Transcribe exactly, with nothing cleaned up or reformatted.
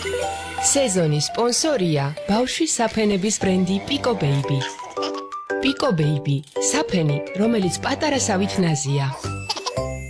სეზონის სპონსორია ბავშვის საფენების ბრენდი Pico Baby. Pico Baby, საფენი, რომელიც პატარა სავით ნაზია.